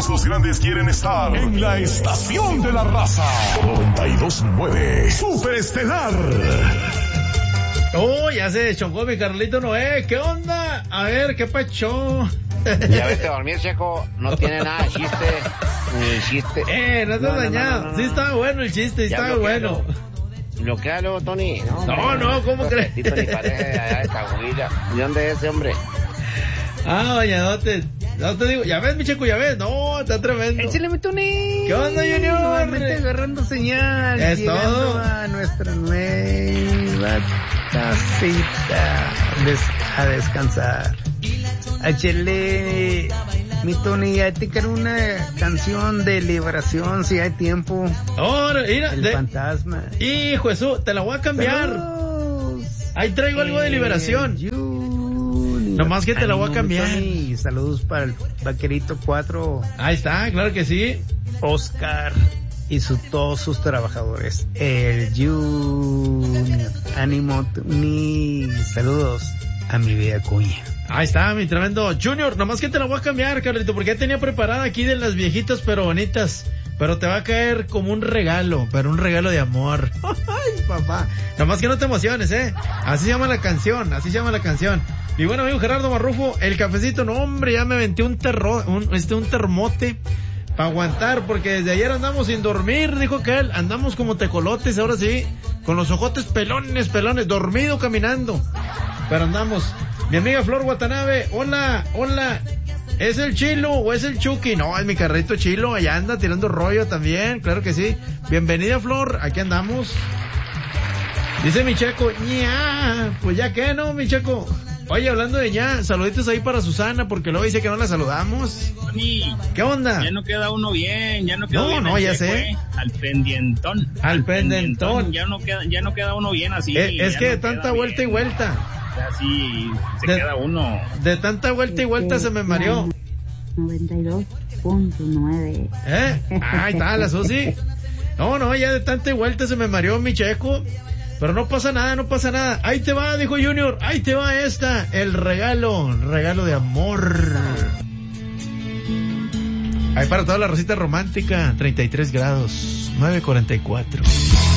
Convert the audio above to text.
Todos los grandes quieren estar en la estación de la raza. 92.9 Superestelar. Oh, ya se chongó mi Carlito Noé. ¿Qué onda? A ver, ¿qué pacho? Ya vete a dormir, Checo. No tiene nada de chiste. Ni chiste. No te has dañado. No. Sí estaba bueno el chiste, estaba bueno. Bloquealo, Tony. No, ¿cómo crees? Ni parece allá de Cahuilla. ¿De dónde es ese hombre? Bañadote. No te digo, ya ves, mi Checo, ya ves. No, está tremendo. Échale, mi Tony. ¿Qué onda, Junior? Nuevamente agarrando señal. Es todo. A nuestra nueva casita a descansar. Échale, mi Tony, ya te quiero una canción de liberación si hay tiempo. Ahora, mira. El fantasma. Hijo de su, te la voy a cambiar. Saludos. Ahí traigo algo de liberación. Nomás que te la voy a cambiar. Tony, saludos para el Vaquerito 4. Ahí está, claro que sí. Oscar y todos sus trabajadores. El Junior. Ánimo, Tony. Saludos a mi vida cuña. Ahí está, mi tremendo Junior. Nomás que te la voy a cambiar, Carlito, porque ya tenía preparada aquí de las viejitas pero bonitas. Pero te va a caer como un regalo, pero un regalo de amor. Ay, papá. Nomás que no te emociones, Así se llama la canción, Mi buen amigo Gerardo Marrufo, el cafecito, no hombre, ya me aventé un termote para aguantar, porque desde ayer andamos sin dormir, dijo aquel, andamos como tecolotes, ahora sí, con los ojotes pelones, dormido caminando, pero andamos. Mi amiga Flor Watanabe, hola, ¿es el Chilo o es el Chucky? No, es mi carrito Chilo, allá anda tirando rollo también, claro que sí. Bienvenida, Flor, aquí andamos. Dice mi Checo, ña, pues ya que no, mi Checo. Oye, hablando de ña, saluditos ahí para Susana, porque luego dice que no la saludamos. Tony, ¿qué onda? Ya no queda uno bien, ya ya sé. Al pendientón. Ya no queda uno bien así. Es que de tanta vuelta y vuelta. Así se queda uno. De tanta vuelta y vuelta se me mareó. 92.9. Ahí está la Susi. No, ya de tanta vuelta se me mareó mi Checo. Pero no pasa nada. Ahí te va, dijo Junior. Ahí te va el regalo de amor. Ahí para toda la rosita romántica, 33 grados, 9:44.